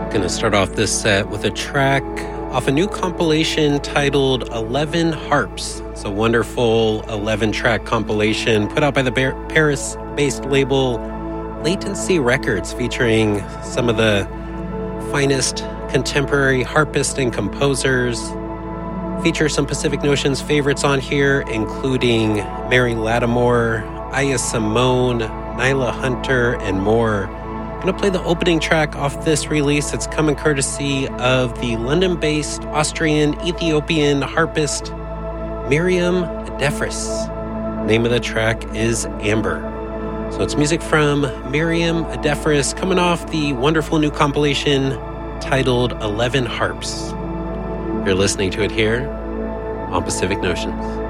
Gonna start off this set with a track off a new compilation titled 11 Harps. It's a wonderful 11-track compilation put out by the Paris-based label Latency Records, featuring some of the finest contemporary harpists and composers. Feature some Pacific Notions favorites on here, including Mary Lattimore, Aya Simone, Nyla Hunter, and more. I'm going to play the opening track off this release. It's coming courtesy of the London-based Austrian-Ethiopian harpist Miriam Adefris. Name of the track is Amber. So it's music from Miriam Adefris coming off the wonderful new compilation titled 11 Harps. You're listening to it here on Pacific Notions.